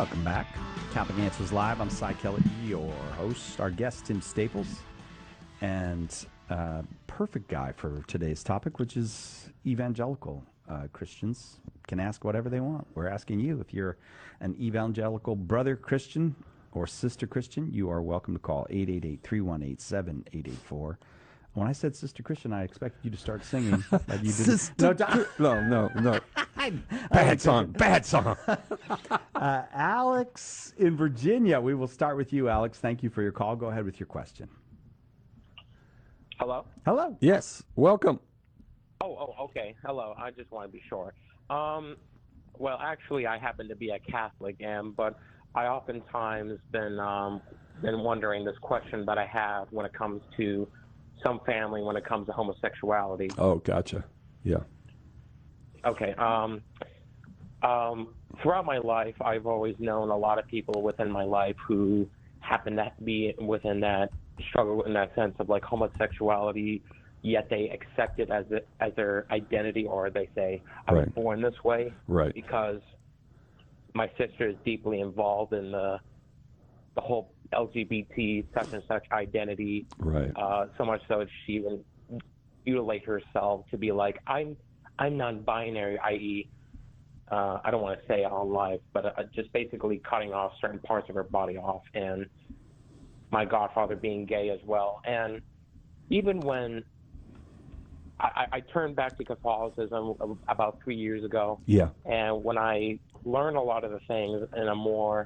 Welcome back. Catholic Answers Live. I'm Cy Kellett, your host. Our guest, Tim Staples, and perfect guy for today's topic, which is evangelical Christians can ask whatever they want. We're asking you, if you're an evangelical brother Christian or sister Christian, you are welcome to call 888-318-7884. When I said Sister Christian, I expected you to start singing. But you didn't. No. Bad song. Alex in Virginia. We will start with you, Alex. Thank you for your call. Go ahead with your question. Hello? Hello. Yes. Welcome. Oh, okay. Hello. I just want to be sure. Well, actually, I happen to be a Catholic, but I oftentimes been wondering this question that I have when it comes to some family, when it comes to homosexuality. Oh, gotcha. Yeah. Okay. Throughout my life, I've always known a lot of people within my life who happen to be within that struggle in that sense of like homosexuality, yet they accept it as their identity, or they say, I was born this way. Right. Because my sister is deeply involved in the whole LGBT such and such identity. Right. So much so she even mutilate herself to be like, I'm non-binary, i.e., I don't want to say it on live, but just basically cutting off certain parts of her body off, and my godfather being gay as well. And even when I turned back to Catholicism about 3 years ago, Yeah. and when I learned a lot of the things in a more